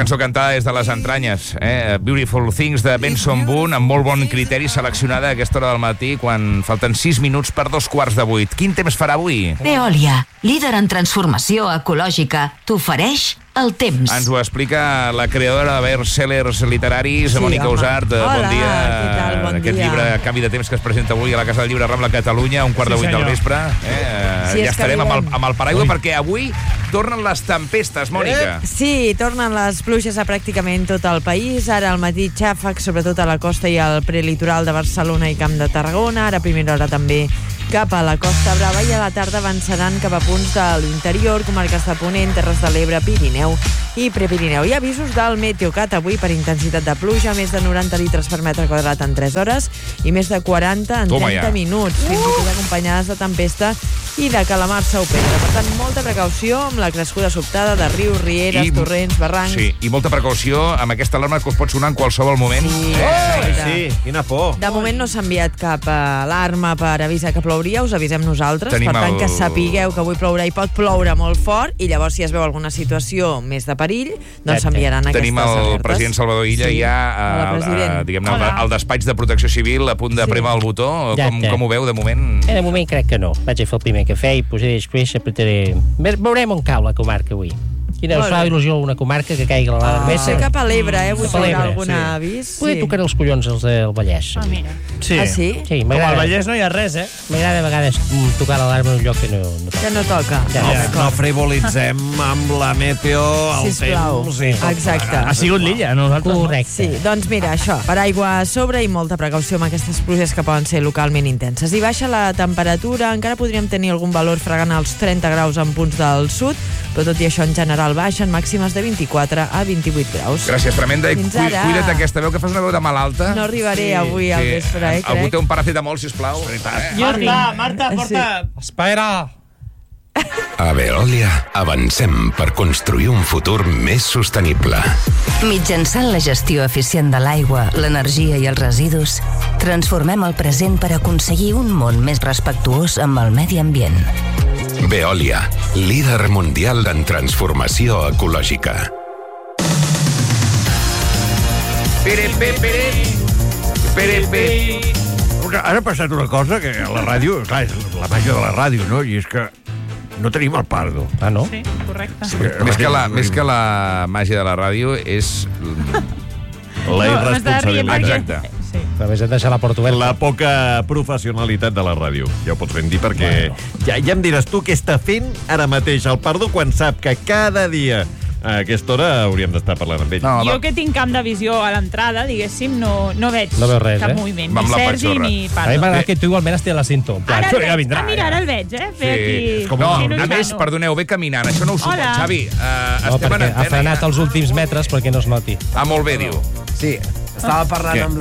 cançó cantada des de les entranyes, Beautiful Things de Benson Boone, amb molt bon criteri, seleccionada a aquesta hora del matí, quan falten 6 minuts per 7:45. Quin temps farà avui? Veolia, líder en transformació ecològica, t'ofereix el temps. Ens ho explica la creadora de bestsellers literaris, Mònica Usart. Bon dia. Què tal? Bon Aquest dia. llibre, Canvi de temps, que es presenta avui a la Casa del Llibre Rambla Catalunya, a 7:15 del vespre. Sí, ja estarem arribem. amb el paraigua, perquè avui tornen les tempestes, Mònica. Sí, tornen les pluges a pràcticament tot el país. Ara al matí xàfecs, sobretot a la costa i al prelitoral de Barcelona i Camp de Tarragona. Ara a primera hora també cap a la Costa Brava, i a la tarda avançaran cap a punts de l'interior, comarques de Ponent, Terres de l'Ebre, Pirineu i Prepirineu. Hi ha avisos del Meteocat avui per intensitat de pluja, més de 90 litres per metre quadrat en 3 hores i més de 40 en 30 minuts, fins i tot acompanyades de tempesta i de calamarsa o pedra. Per tant, molta precaució amb la crescuda sobtada de rius, rieres, torrents, barrancs. Sí, i molta precaució amb aquesta alarma que us pot sonar en qualsevol moment. Sí, quina por. De moment no s'ha enviat cap alarma per avisar que plouria, us avisem nosaltres. Per tant, que sapigueu que avui plourà i pot ploure molt fort, i llavors si es veu alguna situació més de perill, doncs s'enviaran aquestes alertes. Tenim el president Salvador Illa ja diguem-ne, al despatx de Protecció Civil, a punt de prémer el botó. Com ho veu, de moment? De moment crec que no. Vaig a fer el primer cafè i posaré després, apretaré... Veurem on cau la comarca avui. Quina us fa il·lusió una comarca que caigui a la mesa? Sé cap a l'Ebre, vull fer algun avís. Poder tocar els collons els del Vallès. Mira. Sí. Ah, sí? Sí, Com al Vallès no hi ha res, M'agrada a vegades tocar l'alarma en un lloc que no Que no toca. No frivolitzem amb la meteo, el temps... Exacte. Ha sigut l'Illa, nosaltres. Correcte. Sí, doncs mira, això, paraigua a sobre i molta precaució amb aquestes pluges que poden ser localment intenses. I baixa la temperatura, encara podríem tenir algun valor fregant als 30 graus en punts del sud, però tot i això en general baixen, màximes de 24 a 28 graus. Gràcies, tremenda. I Fins ara. cuida't aquesta veu, que fas una veu de malalta. No arribaré avui al vespre, Algú té un paracetamol, sisplau? Marta, porta... Espera! A Veolia avancem per construir un futur més sostenible. Mitjançant la gestió eficient de l'aigua, l'energia i els residus, transformem el present per aconseguir un món més respectuós amb el medi ambient. Veolia, líder mundial en transformació ecològica. Ara ha passat una cosa que a la ràdio, clar, és la màgia de la ràdio, no? I és que no tenim el Pardo. Ah, no? Sí, correcte. Més que la màgia de la ràdio és... La irresponsabilitat. Exacte. Sí. Però més hem deixat la porta oberta. La poca professionalitat de la ràdio. Ja ho pots ben dir, perquè ja em diràs tu què està fent ara mateix el Pardo quan sap que cada dia a aquesta hora hauríem d'estar parlant amb ell. Jo que tinc camp de visió a l'entrada, diguéssim, no veig res, cap moviment. Va amb Ni la Sergi patxorra. ni A mi Pardo. m'agrada que tu igualment estiguis a la cinto. Ara el veig. Mira, ara el veig, Ve aquí. No, Xino a més, Xano. perdoneu, ve caminant. Això no ho suposo. Hola. Xavi, No, estem en perquè ha antena. frenat els últims metres perquè no es noti. Molt bé, diu. Sí, estava parlant amb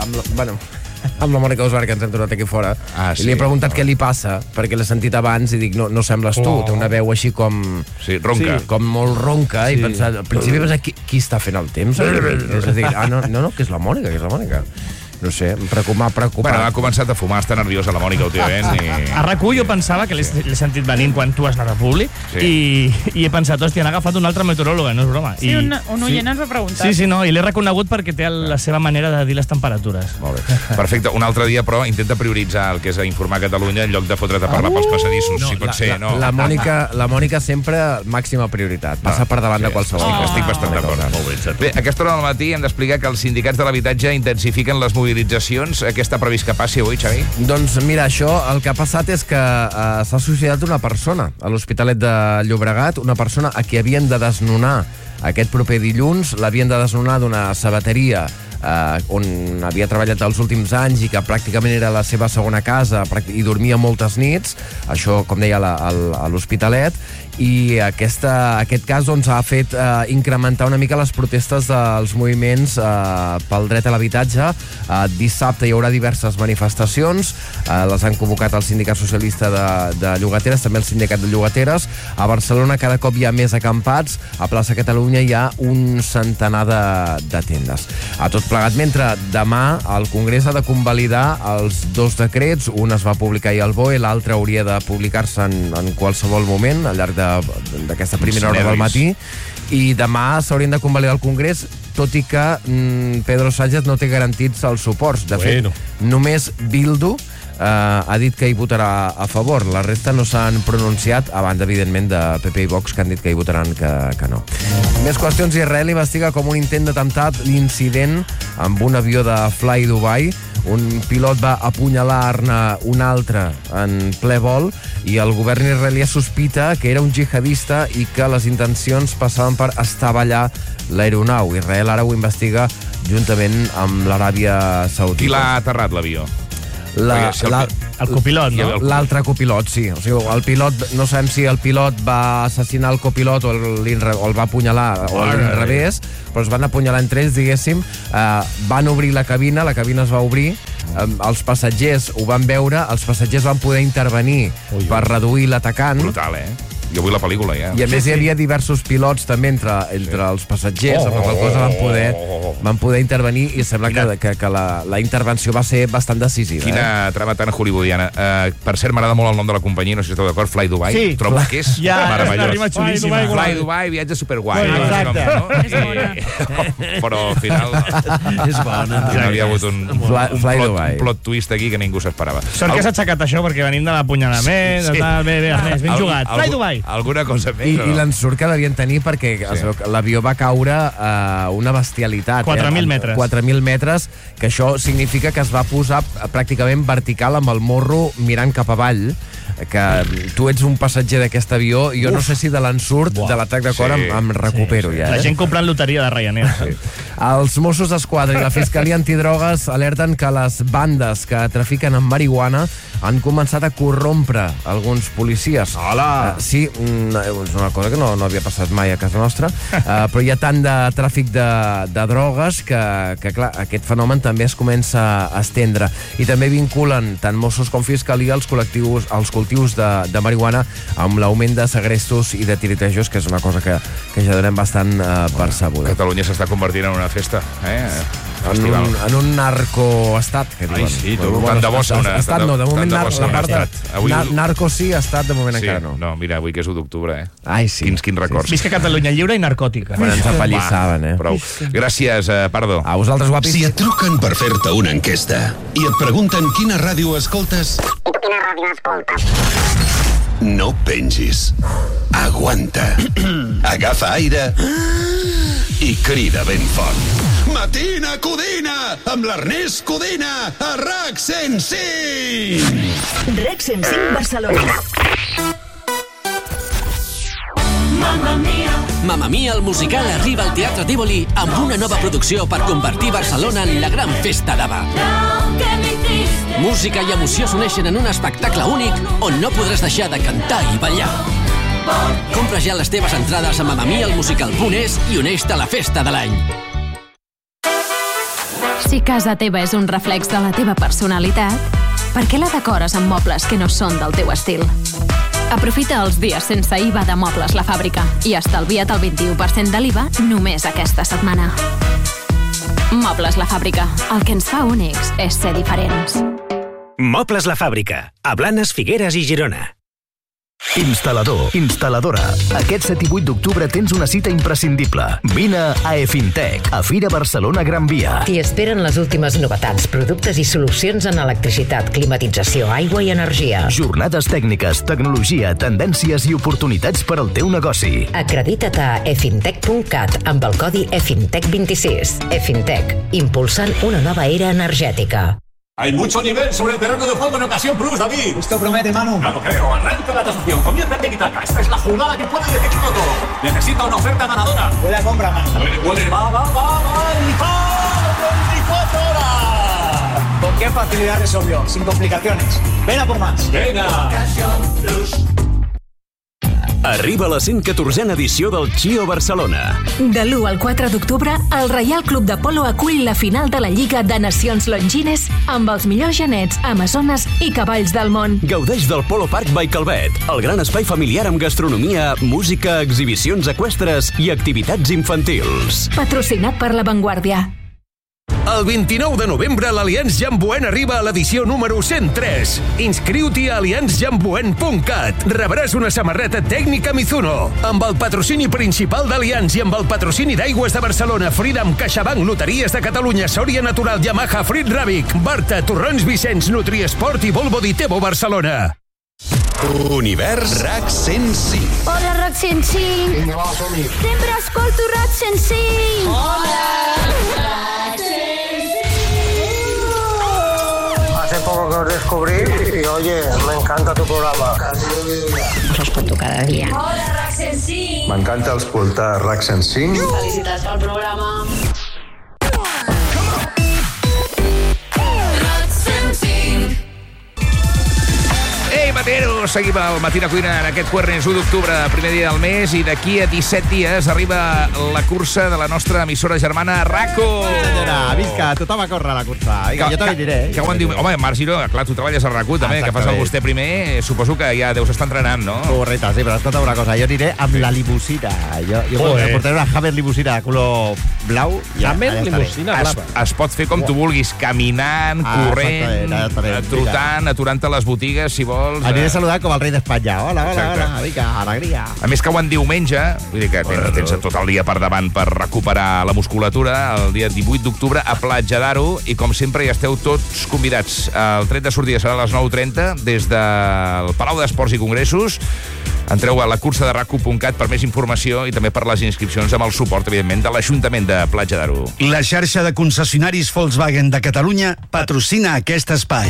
la Mònica Usart, que ens hem trobat aquí fora, Sí. i li he preguntat què li passa, perquè l'he sentit abans i dic, no sembles tu, té una veu així com... Sí, ronca. Com molt ronca, i pensar, al principi pensar, qui està fent el temps? És a dir, no, que és la Mònica, No sé, em preocupa. Bueno, ha començat a fumar, està nerviosa la Mònica últimament. A RAC1 jo pensava que l'he sentit venint quan tu has anat a públic i he pensat, hòstia, han agafat un altre meteoròleg, no és broma. Sí, un oient ens va preguntar. Sí, no, i l'he reconegut perquè té la seva manera de dir les temperatures. Molt bé. Perfecte. Un altre dia, però, intenta prioritzar el que és informar Catalunya en lloc de fotre't a parlar pels passadissos, si pot ser, no? La Mònica sempre màxima prioritat, passa per davant de qualsevol. Estic bastant d'acord. Bé, a aquesta hora del matí hem d'explicar que els sindicats de l'habitatge intensifiquen les mobilitzacions. Què està previst que passi avui, Xavi? Doncs mira, això, el que ha passat és que s'ha suïcidat una persona a l'Hospitalet de Llobregat, una persona a qui havien de desnonar aquest proper dilluns, l'havien de desnonar d'una sabateria on havia treballat els últims anys i que pràcticament era la seva segona casa i dormia moltes nits, això, com deia, a l'Hospitalet, i aquest cas doncs, ha fet incrementar una mica les protestes dels moviments pel dret a l'habitatge. Dissabte hi haurà diverses manifestacions, les han convocat el Sindicat Socialista de Llogateres, també el Sindicat de Llogateres. A Barcelona cada cop hi ha més acampats, a Plaça Catalunya hi ha un centenar de tendes. A tot plegat, mentre demà el Congrés ha de convalidar els dos decrets, un es va publicar ahir al BOE, l'altre hauria de publicar-se en qualsevol moment, al llarg d'aquesta primera hora del matí, i demà s'haurien de convalidar al Congrés, tot i que Pedro Sánchez no té garantits els suports. De fet, només Bildu ha dit que hi votarà a favor. La resta no s'han pronunciat, a banda, evidentment, de PP i Vox, que han dit que hi votaran que no. Més qüestions. Israel investiga com un intent d'atemptat l'incident amb un avió de Fly Dubai. Un pilot va apunyalar-ne un altre en ple vol i el govern israelià sospita que era un jihadista i que les intencions passaven per estavellar l'aeronau. Israel ara ho investiga juntament amb l'Aràbia Saudita. Qui l'ha aterrat, l'avió? El copilot, no? L'altre copilot, sí. O sigui, el pilot, no sabem si el pilot va assassinar el copilot o el va apunyalar o a l'inrevés, però es van apunyalar entre ells, diguéssim. Van obrir la cabina es va obrir, els passatgers ho van veure, els passatgers van poder intervenir per reduir l'atacant. Brutal, Jo vull la pel·lícula, ja. I a més hi havia diversos pilots també entre els passatgers, amb la qual cosa van poder intervenir i sembla que la intervenció va ser bastant decisiva. Quina trama tan hollywoodiana. Per cert, m'agrada molt el nom de la companyia, no sé si esteu d'acord, Fly Dubai. Sí. Trobo que és meravellós. Fly Dubai, viatge superguai. Exacte. Però al final és bona. hi havia hagut un plot twist aquí que ningú s'esperava. Sort que s'ha aixecat això, perquè venim de l'apunyalament, bé, Ernest, ben jugat. Fly Dubai. Alguna cosa més. I l'ensurt que devien tenir perquè l'avió va caure a una bestialitat. 4.000 metres. 4.000 metres, que això significa que es va posar pràcticament vertical amb el morro mirant cap avall, que tu ets un passatger d'aquest avió i jo no sé si de l'ensurt de l'atac de cor em recupero ja. La gent comprant loteria de Ryanair. Els Mossos d'Esquadra i la Fiscalia Antidrogues alerten que les bandes que trafiquen amb marihuana han començat a corrompre alguns policies. Hola! Sí, és una cosa que no havia passat mai a casa nostra, però hi ha tant de tràfic de drogues que clar, aquest fenomen també es comença a estendre. I també vinculen tant Mossos com Fiscalia els cultius de marihuana amb l'augment de segrestos i de tiritejos, que és una cosa que ja donem bastant percebuda. Catalunya s'està convertint en una festa, en un narcoestat, que diuen. Ai, sí, tant de bo ser una... Estat no, de moment la part de... narco sí, estat de moment encara no. No, mira, avui que és 1 d'octubre, Ai, sí. Quins records. Visca Catalunya lliure i narcòtica. Quan ens apallissaven, Prou. Gràcies, Pardo. A vosaltres, guapis. Si et truquen per fer-te una enquesta i et pregunten quina ràdio escoltes... I tu quina ràdio escoltes? No pengis. Aguanta. Agafa aire i crida ben fort. Matina Codina, amb l'Ernest Codina, a RAC 105! RAC 105 Barcelona. Mamma Mia, el musical arriba al Teatre Tívoli amb una nova producció per convertir Barcelona en la gran festa d'Ava. Música i emoció s'uneixen en un espectacle únic on no podràs deixar de cantar i ballar. Compra ja les teves entrades a mamamialmusical.es i uneix-te a la festa de l'any. Si casa teva és un reflex de la teva personalitat, per què la decores amb mobles que no són del teu estil? Aprofita els dies sense IVA de Mobles La Fàbrica i estalvia't el 21% de l'IVA només aquesta setmana. Mobles La Fàbrica. El que ens fa únics és ser diferents. Mobles La Fàbrica. A Blanes, Figueres i Girona. Instal·lador, instal·ladora. Aquest 7 i 8 d'octubre tens una cita imprescindible. Vine a Efintec, a Fira Barcelona Gran Via. T'hi esperen les últimes novetats, productes i solucions en electricitat, climatització, aigua i energia. Jornades tècniques, tecnologia, tendències i oportunitats per al teu negoci. Acredita't a efintec.cat amb el codi EFINTEC26. Efintec, impulsant una nova era energètica. Hay mucho nivel sobre el terreno de juego en Ocasión Plus, David. Esto promete, Manu. No lo creo. Arranca la tasación. Comienza el tiki-taka. Esta es la jugada que puede decidirlo todo. Necesita una oferta ganadora. Puede compra, Manu. Puede. Va. ¡Y va! 24 horas. ¿Con qué facilidad resolvió? Sin complicaciones. Ven a por más. Venga. Ocasión Plus. Arriba la 114a edició del Chio Barcelona. De l'1 al 4 d'octubre, el Reial Club de Polo acull la final de la Lliga de Nacions Longines amb els millors genets, amazones i cavalls del món. Gaudeix del Polo Park by Calvet, el gran espai familiar amb gastronomia, música, exhibicions eqüestres i activitats infantils. Patrocinat per La Vanguardia. El 29 de novembre l'Allianz Jamboen arriba a l'edició número 103. Inscriu-t'hi a allianzjamboen.cat. Rebràs una samarreta tècnica Mizuno. Amb el patrocini principal d'Allianz i amb el patrocini d'Aigües de Barcelona, Freedom, CaixaBank, Loteries de Catalunya, Sòria Natural, Yamaha, Frit Ràbic, Barta, Torrons Vicenç, Nutriesport i Volvo Ditebo Barcelona. Univers RAC 105. Hola, RAC 105. Vinga, va, som-hi. Sempre escolto RAC 105. Hola, RAC 105. Hace poco que os descubrí y, oye, me encanta tu programa. Us escolto cada dia. Hola, RAC 105. M'encanta escoltar RAC 105. Felicitats pel programa. Ei, Matero! Seguim al Matí de Cuina en aquest Cuernes 1 d'octubre, primer dia del mes, i d'aquí a 17 dies arriba la cursa de la nostra emissora germana RACO. Senyora, visca, tothom a córrer a la cursa. Vinga, jo també hi diré. Que ho en diu... Home, Marc Giró, clar, tu treballes a RACO també, que fas el vostè primer, suposo que ja deus estar entrenant, no? Correcte, sí, però escolta una cosa, jo aniré amb la limusina. Jo portaré una Hammer limusina de color blau. Hammer limusina blava. Es pot fer com tu vulguis, caminant, corrent, trotant, aturant-te a les botigues, si vols. Aniré a saludar com el rei d'Espanya. Hola, vinga, alegria. A més que ho en diumenge, vull dir que tens tot el dia per davant per recuperar la musculatura, el dia 18 d'octubre a Platja d'Aro, i com sempre hi esteu tots convidats. El tret de sortida serà a les 9:30 des del Palau d'Esports i Congressos. Entreu a la cursa de RACO.cat per més informació i també per les inscripcions amb el suport, evidentment, de l'Ajuntament de Platja d'Aro. La xarxa de concessionaris Volkswagen de Catalunya patrocina aquest espai.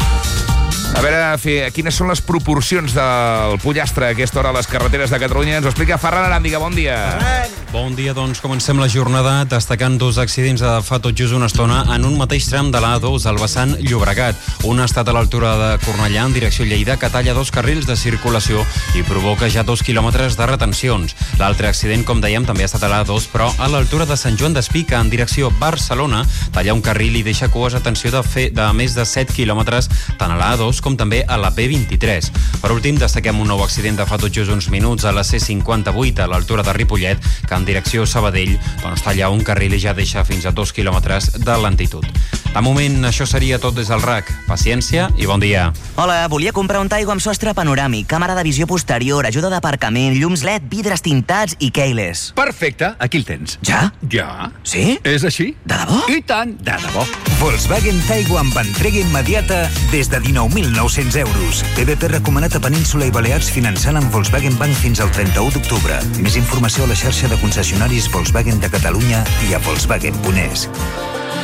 A veure, quines són les proporcions del pollastre a aquesta hora a les carreteres de Catalunya? Ens ho explica Ferran Aràndiga. Bon dia. Bon dia, doncs comencem la jornada destacant dos accidents de fa tot just una estona en un mateix tram de l'A2 al vessant Llobregat. Un ha estat a l'altura de Cornellà en direcció Lleida, que talla 2 carrils de circulació i provoca ja 2 quilòmetres de retencions. L'altre accident, com dèiem, també ha estat a l'A2, però a l'altura de Sant Joan d'Espí, que en direcció Barcelona talla un carril i deixa cues a tensió de més de 7 quilòmetres tant a l'A2 com també a la B23. Per últim, destaquem un nou accident de fa tot just uns minuts a la C58 a l'altura de Ripollet, que en direcció Sabadell talla un carril i ja deixa fins a 2 quilòmetres de lentitud. De moment, això seria tot des del RAC. Paciència i bon dia. Hola, volia comprar un Taigo amb sostre panoràmic, càmera de visió posterior, ajuda d'aparcament, llums LED, vidres tintats i keyless. Perfecte, aquí el tens. Ja? Ja. Sí? És així? De debò? I tant, de debò. Volkswagen Taigo amb entrega immediata des de 19.900 euros. PVP recomanat a Península i Balears finançant amb Volkswagen Bank fins al 31 d'octubre. Més informació a la xarxa de concessionaris Volkswagen de Catalunya i a Volkswagen.es.